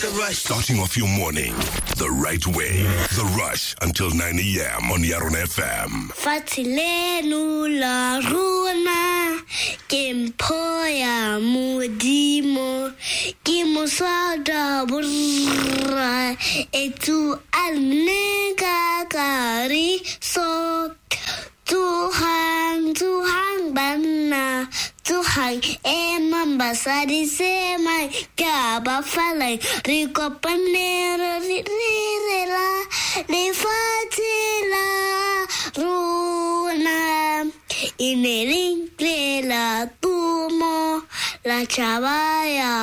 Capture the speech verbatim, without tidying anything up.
The Rush. Starting off your morning the right way. The Rush until nine a.m. on Yaron F M. Fatilenu la runa, Kimpoya Mudimo, Kimosada Burra, Etu Alnega Gari, so Tuhang, Tuhang Banna. Tuhang emang basari semai kaba falai riko panera rirela lefatila runa ineling lela tumo la chabaya.